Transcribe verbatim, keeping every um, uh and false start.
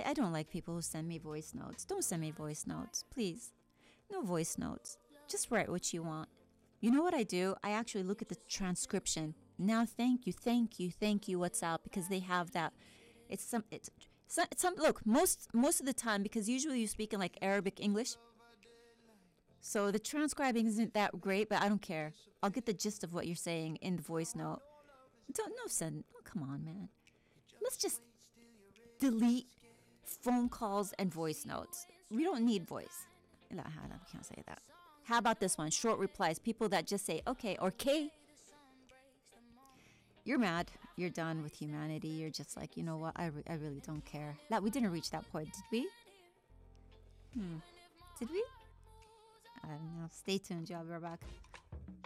I don't like people who send me voice notes. Don't send me voice notes, please. No voice notes. Just write what you want. You know what I do? I actually look at the transcription. Now, thank you, thank you, thank you, WhatsApp, because they have that. It's some, it's, it's, it's some, look, most, most of the time, because usually you speak in like Arabic English. So the transcribing isn't that great, but I don't care. I'll get the gist of what you're saying in the voice note. Don't, no send, oh, come on, man. Let's just delete phone calls and voice notes. We don't need voice. We can't say that. How about this one? Short replies. People that just say okay or K. You're mad. You're done with humanity. You're just like, you know what? I, re- I really don't care. That we didn't reach that point, did we? Hmm. Did we? I don't know. Stay tuned, y'all. We're back.